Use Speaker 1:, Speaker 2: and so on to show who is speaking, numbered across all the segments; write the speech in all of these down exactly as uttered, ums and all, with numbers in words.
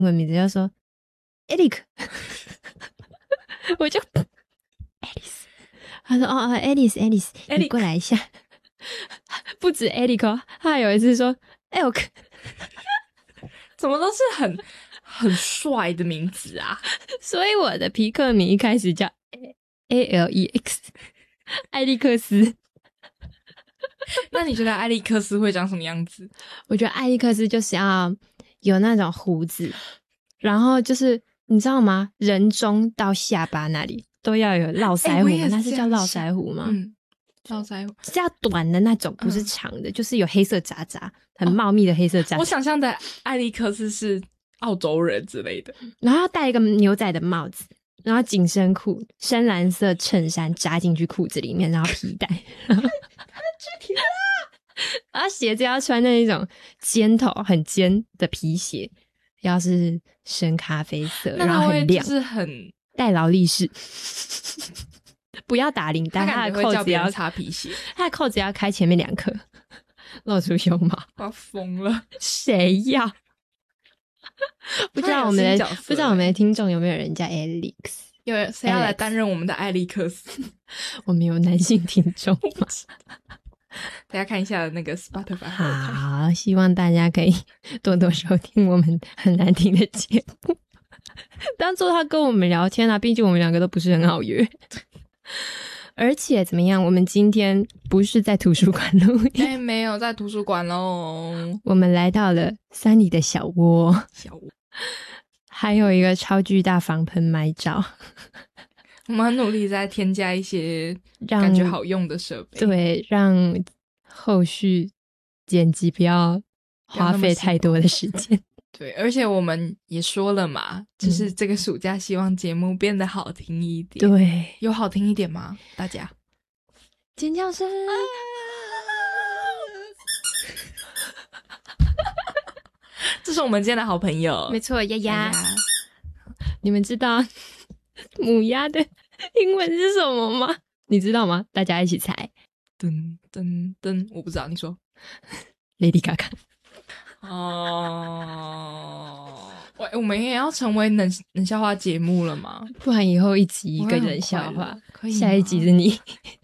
Speaker 1: 文名字就说 Eric 我就 Alice， 他说哦哦 Alice Alice 你过来一下。不止 Eric 哦，他还有一次说 Elk
Speaker 2: 怎么都是很很帅的名字啊。
Speaker 1: 所以我的皮克名一开始叫 A L E X 艾利克斯。
Speaker 2: 那你觉得艾利克斯会长什么样子？
Speaker 1: 我觉得艾利克斯就是要有那种胡子，然后就是你知道吗，人中到下巴那里都要有络腮胡、欸、那是叫络腮胡吗？
Speaker 2: 嗯，络腮胡
Speaker 1: 是要短的那种，不是长的、嗯、就是有黑色渣渣，很茂密的黑色渣渣、哦、
Speaker 2: 我想象的艾利克斯是澳洲人之类的，
Speaker 1: 然后要戴一个牛仔的帽子，然后紧身裤，深蓝色衬衫扎进去裤子里面，然后皮带他的具体啦，然后鞋子要穿那一种尖头很尖的皮鞋，要是深咖啡色，然后很亮，
Speaker 2: 就是很
Speaker 1: 带劳力士不要打领带，他的扣子要
Speaker 2: 擦皮鞋，
Speaker 1: 他的扣子要开前面两颗，露出胸毛。
Speaker 2: 我要疯了，
Speaker 1: 谁要？不知道我们的不知道我们的听众有没有人叫 Alex？
Speaker 2: 有谁要来担任我们的艾利克斯？
Speaker 1: 我们有男性听众吗？
Speaker 2: 大家看一下那个 Spotify。
Speaker 1: 好，希望大家可以多多收听我们很难听的节目，当做他跟我们聊天啊，毕竟我们两个都不是很好约。而且怎么样，我们今天不是在图书馆录音、
Speaker 2: 欸、没有在图书馆咯，
Speaker 1: 我们来到了山里的小窝，
Speaker 2: 小窝
Speaker 1: 还有一个超巨大防喷麦罩。
Speaker 2: 我们很努力在添加一些感觉好用的设备，
Speaker 1: 对，让后续剪辑不要花费太多的时间。
Speaker 2: 对，而且我们也说了嘛，就是这个暑假希望节目变得好听一点。
Speaker 1: 对，
Speaker 2: 有好听一点吗？大家
Speaker 1: 尖叫声、啊、
Speaker 2: 这是我们今天的好朋友，
Speaker 1: 没错，丫丫。你们知道母鸭的英文是什么吗？你知道吗？大家一起猜。
Speaker 2: 噔噔噔，我不知道，你说。
Speaker 1: Lady Gaga。
Speaker 2: 哦，喂，我们也要成为冷冷笑话节目了吗？
Speaker 1: 不然以后一集一个冷笑话，可以，下一集是你。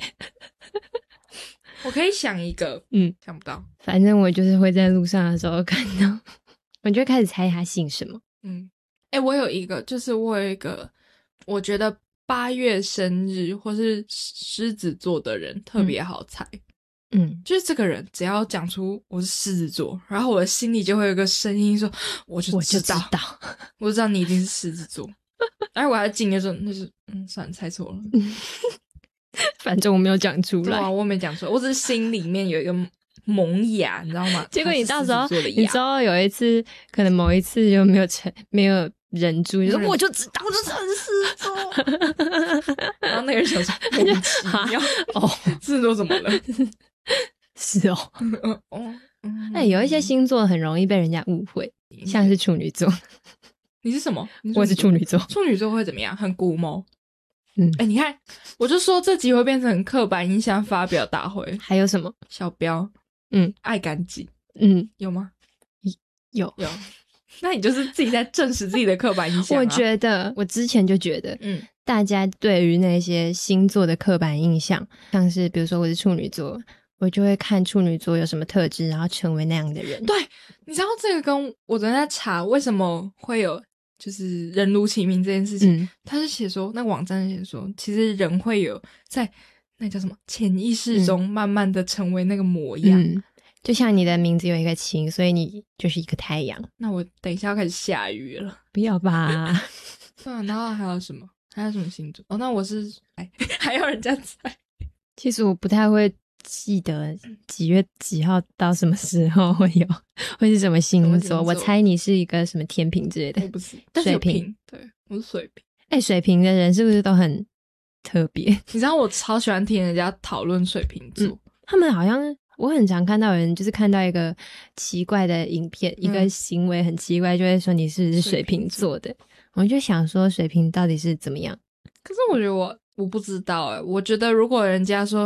Speaker 2: 我可以想一个，
Speaker 1: 嗯，
Speaker 2: 想不到。
Speaker 1: 反正我就是会在路上的时候看到，我就会开始猜他姓什么。
Speaker 2: 嗯，哎、欸，我有一个，就是我有一个，我觉得八月生日或是狮子座的人特别好猜。
Speaker 1: 嗯，
Speaker 2: 就是这个人只要讲出我是狮子座，然后我的心里就会有个声音说，我就知道，
Speaker 1: 我就知道，
Speaker 2: 我知道你一定是狮子座。然后我还静就说，那是嗯，算了，猜错了。
Speaker 1: 反正我没有讲出来，
Speaker 2: 对啊，我没讲出来，我只是心里面有一个萌芽，你知道吗？
Speaker 1: 结果你到时候，你知道有一次，可能某一次就没有成，没有忍住，你说我就知道，
Speaker 2: 我就知道是狮子座。然后那个人想说，莫名其妙，哦，狮子座怎么了？
Speaker 1: 是哦，
Speaker 2: 哦，
Speaker 1: 那有一些星座很容易被人家误会，像是处女座。
Speaker 2: 你是什么？
Speaker 1: 我是处女座。
Speaker 2: 处女座会怎么样？很古毛。
Speaker 1: 嗯，
Speaker 2: 哎、欸，你看，我就说这集会变成刻板印象发表大会。
Speaker 1: 还有什么？
Speaker 2: 小标，
Speaker 1: 嗯，
Speaker 2: 爱干净，
Speaker 1: 嗯，
Speaker 2: 有吗？
Speaker 1: 有
Speaker 2: 有。那你就是自己在证实自己的刻板印象、啊。
Speaker 1: 我觉得，我之前就觉得，
Speaker 2: 嗯，
Speaker 1: 大家对于那些星座的刻板印象，像是比如说我是处女座，我就会看处女座有什么特质，然后成为那样的人。
Speaker 2: 对，你知道这个跟我昨天在查为什么会有就是人如其名这件事情，嗯、他是写说那个网站写说，其实人会有在那叫什么潜意识中慢慢的成为那个模样。
Speaker 1: 嗯，就像你的名字有一个晴，所以你就是一个太阳。
Speaker 2: 那我等一下要开始下雨了，
Speaker 1: 不要吧？
Speaker 2: 对啊，然后还有什么？还有什么星座？哦，那我是哎，还有人家猜。
Speaker 1: 其实我不太会记得几月几号到什么时候会有会是什么星座。星座我猜你是一个什么天秤之类的。
Speaker 2: 我不是，
Speaker 1: 水瓶。
Speaker 2: 对，我是水瓶。
Speaker 1: 哎、欸，水瓶的人是不是都很特别？
Speaker 2: 你知道我超喜欢听人家讨论水瓶座、嗯，
Speaker 1: 他们好像。我很常看到有人就是看到一个奇怪的影片、嗯、一个行为很奇怪就会说你是不是水瓶座的，我就想说水瓶到底是怎么样。
Speaker 2: 可是我觉得我我不知道诶、欸、我觉得如果人家说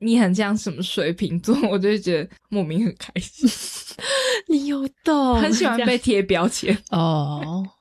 Speaker 2: 你很像什么水瓶座，我就会觉得莫名很开心。
Speaker 1: 你有懂，
Speaker 2: 很喜欢被贴标签
Speaker 1: 哦。